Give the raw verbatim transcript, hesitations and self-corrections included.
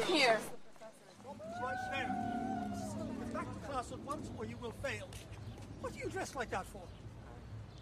here. Right there. Get back to class at once or you will fail. What are you dressed like that for?